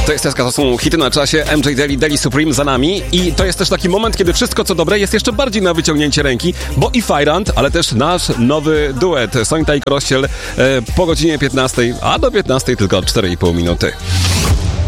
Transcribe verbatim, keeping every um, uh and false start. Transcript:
To jest Teska, to są hity na czasie, M J Daily, Daily Supreme za nami i to jest też taki moment, kiedy wszystko co dobre jest jeszcze bardziej na wyciągnięcie ręki, bo i Fajrant, ale też nasz nowy duet Sońta i Korościel e, po godzinie piętnastej, a do piętnastej tylko cztery i pół minuty.